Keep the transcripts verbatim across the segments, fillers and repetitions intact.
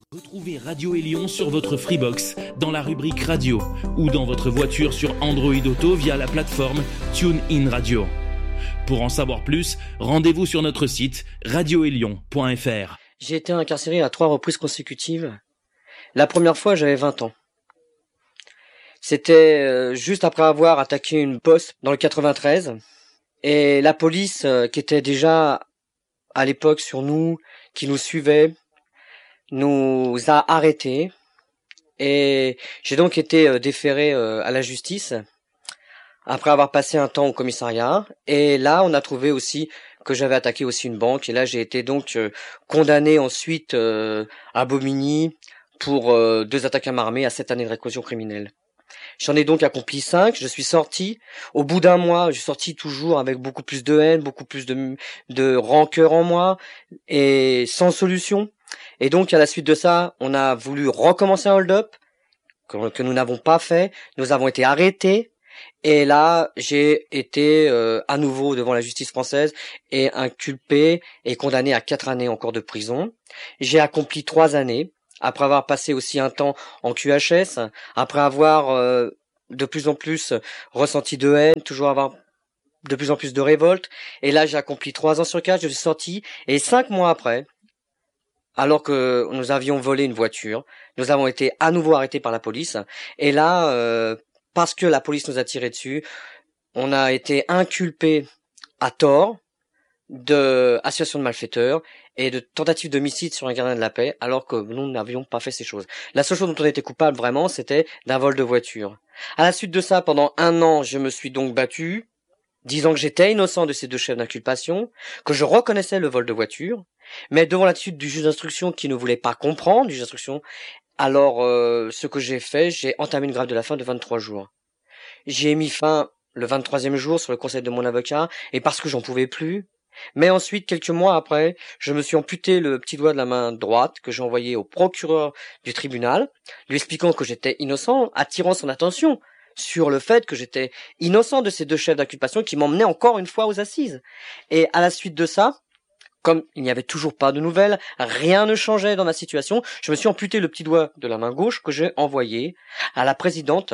Retrouvez Radio Élion sur votre Freebox, dans la rubrique radio, ou dans votre voiture sur Android Auto via la plateforme TuneIn Radio. Pour en savoir plus, rendez-vous sur notre site radio élion point f r. J'ai été incarcéré à trois reprises consécutives. La première fois, j'avais vingt ans. C'était euh, juste après avoir attaqué une poste dans le quatre-vingt-treize. Et la police, euh, qui était déjà à l'époque sur nous, qui nous suivait, nous a arrêtés. Et j'ai donc été euh, déféré euh, à la justice après avoir passé un temps au commissariat. Et là, on a trouvé aussi que j'avais attaqué aussi une banque. Et là, j'ai été donc euh, condamné ensuite euh, à Bobigny pour euh, deux attaques à main armée à sept années de réclusion criminelle. J'en ai donc accompli cinq. Je suis sorti. Au bout d'un mois, je suis sorti toujours avec beaucoup plus de haine, beaucoup plus de, de rancœur en moi et sans solution. Et donc, à la suite de ça, on a voulu recommencer un hold-up que, que nous n'avons pas fait. Nous avons été arrêtés. Et là, j'ai été euh, à nouveau devant la justice française et inculpé et condamné à quatre années encore de prison. J'ai accompli trois années. Après avoir passé aussi un temps en Q H S, après avoir euh, de plus en plus ressenti de haine, toujours avoir de plus en plus de révolte, et là j'ai accompli trois ans sur quatre, je suis sorti, et cinq mois après, alors que nous avions volé une voiture, nous avons été à nouveau arrêtés par la police, et là, euh, parce que la police nous a tiré dessus, on a été inculpés à tort de association de malfaiteurs et de tentative d'homicide sur un gardien de la paix, alors que nous n'avions pas fait ces choses. La seule chose dont on était coupable vraiment, c'était d'un vol de voiture. À la suite de ça, pendant un an, je me suis donc battu, disant que j'étais innocent de ces deux chefs d'inculpation, que je reconnaissais le vol de voiture, mais devant l'attitude du juge d'instruction qui ne voulait pas comprendre, du juge d'instruction, alors euh, ce que j'ai fait, j'ai entamé une grève de la faim de vingt-trois jours. J'ai mis fin le vingt-troisième jour sur le conseil de mon avocat, et parce que j'en pouvais plus. Mais ensuite, quelques mois après, je me suis amputé le petit doigt de la main droite que j'ai envoyé au procureur du tribunal, lui expliquant que j'étais innocent, attirant son attention sur le fait que j'étais innocent de ces deux chefs d'inculpation qui m'emmenaient encore une fois aux assises. Et à la suite de ça, comme il n'y avait toujours pas de nouvelles, rien ne changeait dans ma situation, je me suis amputé le petit doigt de la main gauche que j'ai envoyé à la présidente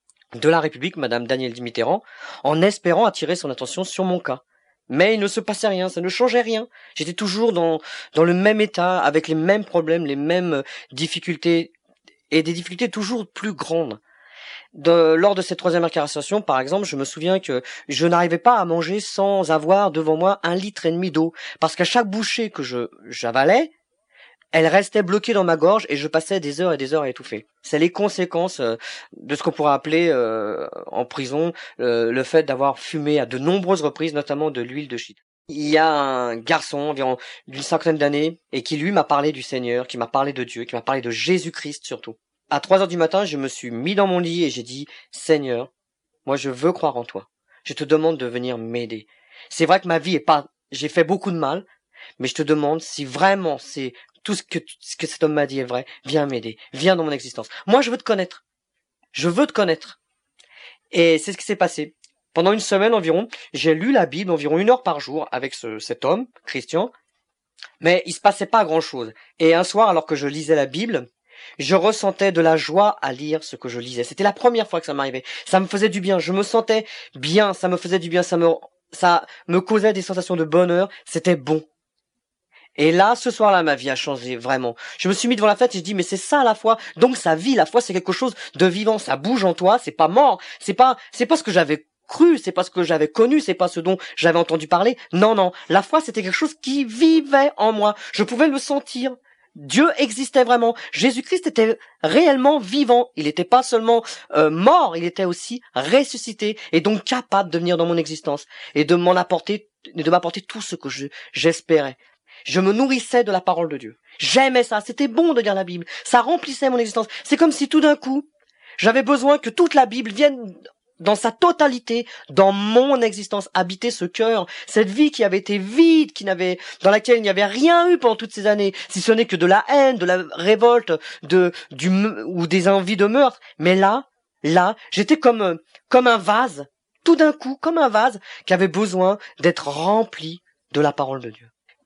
de la République, Madame Danielle Mitterrand, en espérant attirer son attention sur mon cas. Mais il ne se passait rien, ça ne changeait rien. J'étais toujours dans dans le même état, avec les mêmes problèmes, les mêmes difficultés, et des difficultés toujours plus grandes. De, lors de cette troisième incarcération, par exemple, je me souviens que je n'arrivais pas à manger sans avoir devant moi un litre et demi d'eau, parce qu'à chaque bouchée que je j'avalais, elle restait bloquée dans ma gorge et je passais des heures et des heures à étouffer. C'est les conséquences euh, de ce qu'on pourrait appeler euh, en prison euh, le fait d'avoir fumé à de nombreuses reprises, notamment de l'huile de shit. Il y a un garçon environ d'une cinquantaine d'années et qui lui m'a parlé du Seigneur, qui m'a parlé de Dieu, qui m'a parlé de Jésus-Christ surtout. À trois heures du matin, je me suis mis dans mon lit et j'ai dit « Seigneur, moi je veux croire en toi. Je te demande de venir m'aider. C'est vrai que ma vie est pas... J'ai fait beaucoup de mal, mais je te demande si vraiment c'est... Tout ce que, ce que cet homme m'a dit est vrai. Viens m'aider. Viens dans mon existence. Moi, je veux te connaître. Je veux te connaître. » Et c'est ce qui s'est passé. Pendant une semaine environ, j'ai lu la Bible environ une heure par jour avec ce, cet homme, Christian. Mais il se passait pas grand-chose. Et un soir, alors que je lisais la Bible, je ressentais de la joie à lire ce que je lisais. C'était la première fois que ça m'arrivait. Ça me faisait du bien. Je me sentais bien. Ça me faisait du bien. Ça me, ça me causait des sensations de bonheur. C'était bon. Et là, ce soir-là, ma vie a changé, vraiment. Je me suis mis devant la fête et je dis, mais c'est ça la foi. Donc ça vit, la foi c'est quelque chose de vivant, ça bouge en toi, c'est pas mort. C'est pas, c'est pas ce que j'avais cru, c'est pas ce que j'avais connu, c'est pas ce dont j'avais entendu parler. Non, non, la foi c'était quelque chose qui vivait en moi. Je pouvais le sentir. Dieu existait vraiment. Jésus-Christ était réellement vivant. Il n'était pas seulement euh, mort, il était aussi ressuscité et donc capable de venir dans mon existence et de m'en apporter, de m'apporter tout ce que je, j'espérais. Je me nourrissais de la parole de Dieu. J'aimais ça. C'était bon de lire la Bible. Ça remplissait mon existence. C'est comme si tout d'un coup, j'avais besoin que toute la Bible vienne dans sa totalité, dans mon existence, habiter ce cœur, cette vie qui avait été vide, qui n'avait, dans laquelle il n'y avait rien eu pendant toutes ces années, si ce n'est que de la haine, de la révolte, de, du, ou des envies de meurtre. Mais là, là, j'étais comme, comme un vase, tout d'un coup, comme un vase qui avait besoin d'être rempli de la parole de Dieu.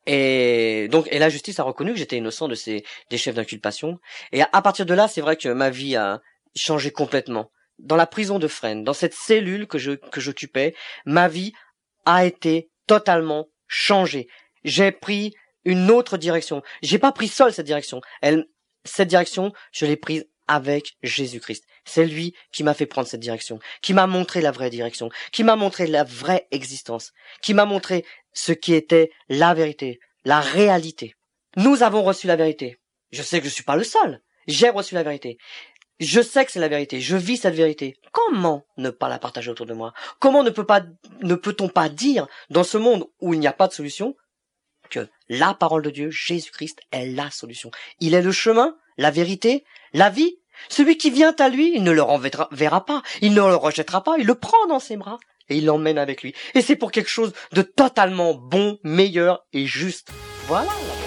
Et donc, et la justice a reconnu que j'étais innocent de ces des chefs d'inculpation. Et à, à partir de là, c'est vrai que ma vie a changé complètement. Dans la prison de Fresnes, dans cette cellule que je que j'occupais, ma vie a été totalement changée. J'ai pris une autre direction. J'ai pas pris seul cette direction. Elle, cette direction, je l'ai prise avec Jésus-Christ. C'est lui qui m'a fait prendre cette direction, qui m'a montré la vraie direction, qui m'a montré la vraie existence, qui m'a montré ce qui était la vérité, la réalité. Nous avons reçu la vérité. Je sais que je suis pas le seul. J'ai reçu la vérité. Je sais que c'est la vérité. Je vis cette vérité. Comment ne pas la partager autour de moi? Comment ne peut pas, ne peut-on pas dire dans ce monde où il n'y a pas de solution que la parole de Dieu, Jésus-Christ, est la solution. Il est le chemin, la vérité, la vie. Celui qui vient à lui, il ne le renverra pas, il ne le rejettera pas, il le prend dans ses bras et il l'emmène avec lui. Et c'est pour quelque chose de totalement bon, meilleur et juste. Voilà.